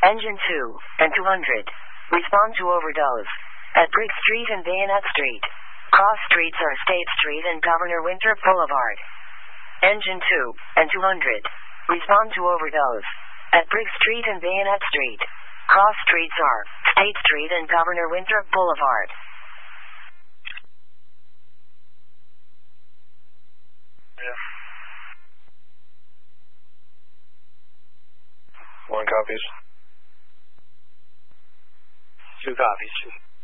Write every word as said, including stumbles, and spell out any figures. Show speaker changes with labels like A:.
A: Engine two and two hundred. Respond to overdose. At Brick Street and Bayonet Street. Cross streets are State Street and Governor Winthrop Boulevard. Engine two and two hundred. Respond to overdose. At Brick Street and Bayonet Street. Cross streets are State Street and Governor Winthrop Boulevard.
B: Yeah. One copies.
C: Two copies.